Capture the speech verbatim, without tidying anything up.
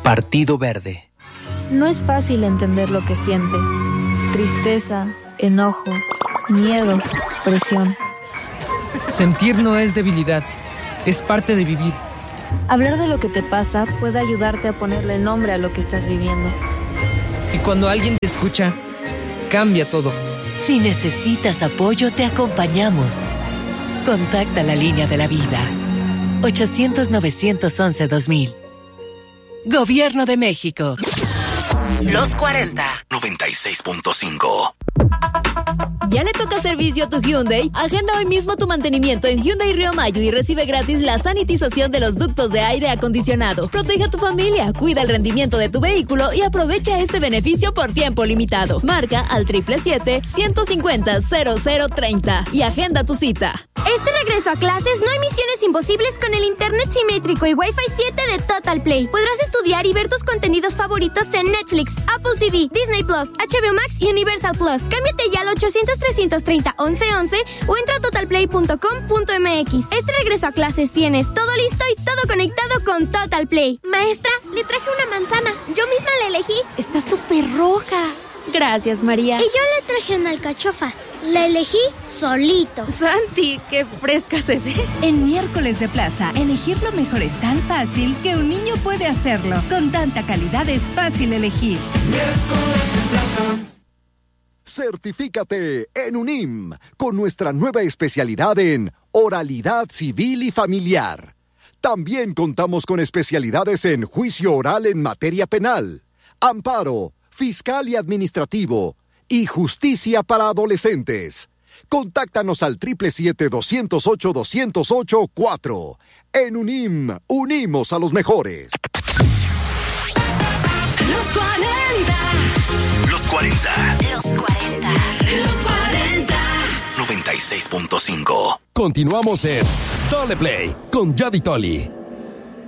Partido Verde. No es fácil entender lo que sientes. Tristeza, enojo, miedo, presión. Sentir no es debilidad, es parte de vivir. Hablar de lo que te pasa puede ayudarte a ponerle nombre a lo que estás viviendo. Y cuando alguien te escucha, cambia todo. Si necesitas apoyo, te acompañamos. Contacta la línea de la vida. ochocientos, novecientos once, dos mil. Gobierno de México. Los cuarenta. noventa y seis punto cinco. ¿Ya le toca servicio a tu Hyundai? Agenda hoy mismo tu mantenimiento en Hyundai Río Mayo y recibe gratis la sanitización de los ductos de aire acondicionado. Protege a tu familia, cuida el rendimiento de tu vehículo y aprovecha este beneficio por tiempo limitado. Marca al siete siete siete, uno cinco cero, cero cero tres cero y agenda tu cita. Este regreso a clases no hay misiones imposibles con el internet simétrico y Wi-Fi siete de Total Play. Podrás estudiar y ver tus contenidos favoritos en Netflix, Apple T V, Disney Plus, H B O Max y Universal Plus. Cámbiate ya al ochocientos, trescientos treinta, once once o entra a total play punto com punto m x. Este regreso a clases tienes todo listo y todo conectado con Total Play. Maestra, le traje una manzana. Yo misma la elegí. Está súper roja. Gracias, María. Y yo le traje una alcachofa. La elegí solito. Santi, qué fresca se ve. En Miércoles de Plaza, elegir lo mejor es tan fácil que un niño puede hacerlo. Con tanta calidad es fácil elegir. Miércoles de Plaza. Certifícate en UNIM con nuestra nueva especialidad en oralidad civil y familiar. También contamos con especialidades en juicio oral en materia penal, amparo, fiscal y administrativo y justicia para adolescentes. Contáctanos al siete siete siete, dos cero ocho, dos cero ocho, cuatro. En UNIM, unimos a los mejores. Los cuarenta. Los cuarenta. Los cuarenta. Los cuarenta. noventa y seis punto cinco. Continuamos en Dale Play con Yadi Toli.